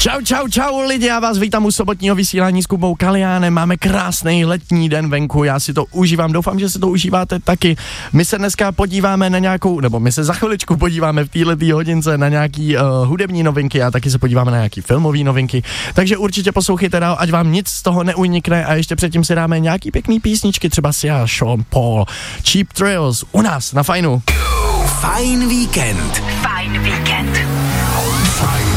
Čau lidi, já vás vítám u sobotního vysílání s Kubou Kaliánem, máme krásný letní den venku, já si to užívám, doufám, že si to užíváte taky. My se dneska podíváme na nějakou, nebo my se za chviličku podíváme v této hodince na nějaký hudební novinky a taky se podíváme na nějaký filmové novinky, takže určitě poslouchejte dál, ať vám nic z toho neunikne a ještě předtím si dáme nějaký pěkný písničky, třeba Sia, Sean Paul, Cheap Thrills, u nás na Fajnu. Fajn víkend. Fajn víkend. Fajn